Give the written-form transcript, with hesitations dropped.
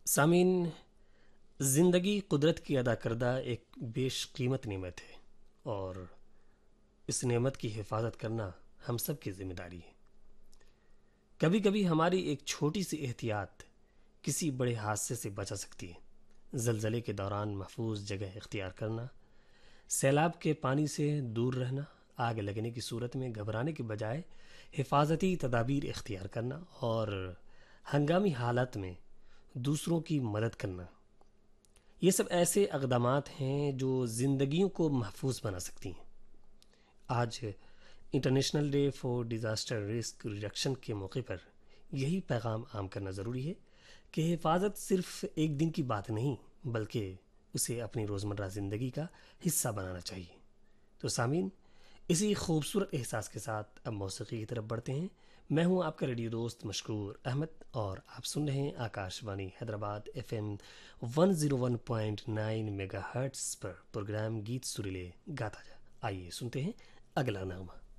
سامعین، زندگی قدرت کی ادا کردہ ایک بیش قیمت نعمت ہے اور اس نعمت کی حفاظت کرنا ہم سب کی ذمہ داری ہے۔ کبھی کبھی ہماری ایک چھوٹی سی احتیاط کسی بڑے حادثے سے بچا سکتی ہے۔ زلزلے کے دوران محفوظ جگہ اختیار کرنا، سیلاب کے پانی سے دور رہنا، آگ لگنے کی صورت میں گھبرانے کے بجائے حفاظتی تدابیر اختیار کرنا اور ہنگامی حالات میں دوسروں کی مدد کرنا، یہ سب ایسے اقدامات ہیں جو زندگیوں کو محفوظ بنا سکتی ہیں۔ آج international day for disaster risk reduction کے موقع پر یہی پیغام عام کرنا ضروری ہے کہ حفاظت صرف ایک دن کی بات نہیں بلکہ اسے اپنی روزمرہ زندگی کا حصہ بنانا چاہیے۔ تو سامعین، اسی خوبصورت احساس کے ساتھ اب موسیقی کی طرف بڑھتے ہیں۔ میں ہوں آپ کا ریڈیو دوست مشکور احمد اور آپ سن رہے ہیں آکاش وانی حیدرآباد FM 101.9 میگا ہرٹز پر پروگرام گیت سریلے گاتا جا۔ آئیے سنتے ہیں اگلا نغمہ۔